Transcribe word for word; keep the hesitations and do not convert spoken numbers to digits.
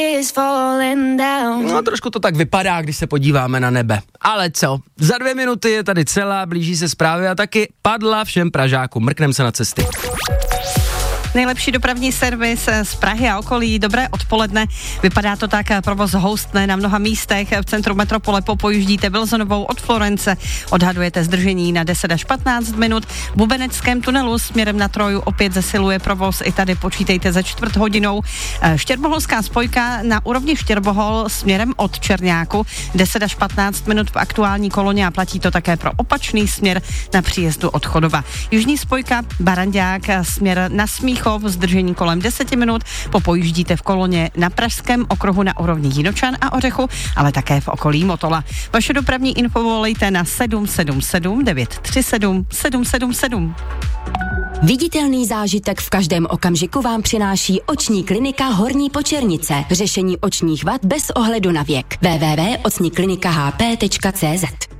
No trošku to tak vypadá, když se podíváme na nebe. Ale co? Za dvě minuty je tady celá, blíží se zprávy a taky padla všem Pražákům. Mrknem se na cesty. Nejlepší dopravní servis z Prahy a okolí. Dobré odpoledne. Vypadá to tak, provoz houstne na mnoha místech. V centru metropole popojíždíte Wilsonovou od Florence. Odhadujete zdržení na deset až patnáct minut. V Bubeneckém tunelu směrem na Troju opět zesiluje provoz. I tady počítejte za čtvrt hodinou. Štěrboholská spojka na úrovni Štěrbohol směrem od Černáku. deset až patnáct minut v aktuální koloně a platí to také pro opačný směr na příjezdu od Chodova. Jižní spojka Barandák směr na Smích zdržení kolem deset minut, popojíždíte v koloně na Pražském okruhu na úrovni Jinočan a Ořechu, ale také v okolí Motola. Vaše dopravní info volejte na sedm sedm sedm devět tři sedm sedm sedm sedm. Viditelný zážitek v každém okamžiku vám přináší oční klinika Horní Počernice. Řešení očních vad bez ohledu na věk. w w w tečka oční klinika h p tečka c z